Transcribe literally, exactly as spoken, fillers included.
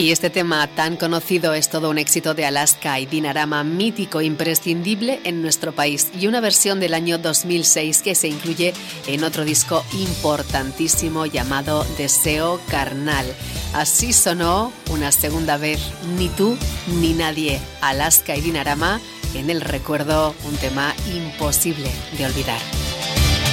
Y este tema tan conocido es todo un éxito de Alaska y Dinarama, mítico, imprescindible en nuestro país, y una versión del año dos mil seis que se incluye en otro disco importantísimo llamado Deseo Carnal. Así sonó una segunda vez Ni tú ni nadie, Alaska y Dinarama, en el recuerdo, un tema imposible de olvidar.